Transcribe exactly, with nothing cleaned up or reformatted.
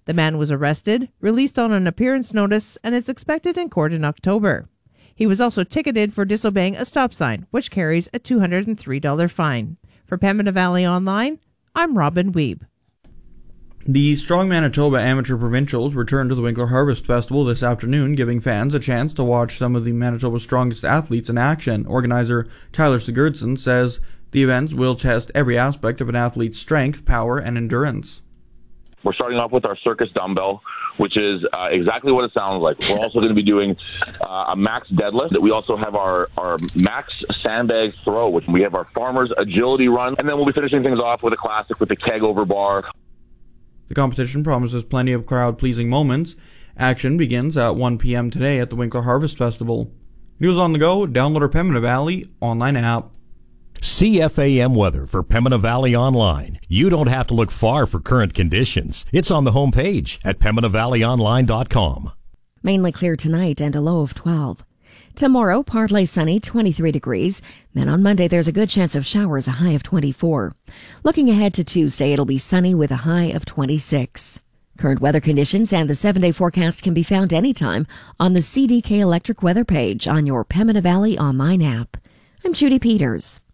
The man was arrested, released on an appearance notice, and is expected in court in October. He was also ticketed for disobeying a stop sign, which carries a two hundred three dollars fine. For Pembina Valley Online, I'm Robin Wiebe. The Strong Manitoba Amateur Provincials return to the Winkler Harvest Festival this afternoon, giving fans a chance to watch some of the Manitoba's strongest athletes in action. Organizer Tyler Sigurdsson says the events will test every aspect of an athlete's strength, power, and endurance. We're starting off with our circus dumbbell, which is uh, exactly what it sounds like. We're also going to be doing uh, a max deadlift. We also have our, our max sandbag throw, which we have our farmer's agility run, and then we'll be finishing things off with a classic with the keg over bar. The competition promises plenty of crowd-pleasing moments. Action begins at one p.m. today at the Winkler Harvest Festival. News on the go, download our Pembina Valley online app. C F A M weather for Pembina Valley Online. You don't have to look far for current conditions. It's on the home page at pembina valley online dot com. Mainly clear tonight and a low of twelve. Tomorrow, partly sunny, twenty-three degrees. Then on Monday, there's a good chance of showers, a high of twenty-four. Looking ahead to Tuesday, it'll be sunny with a high of twenty-six. Current weather conditions and the seven-day forecast can be found anytime on the C D K Electric weather page on your Pembina Valley Online app. I'm Judy Peters.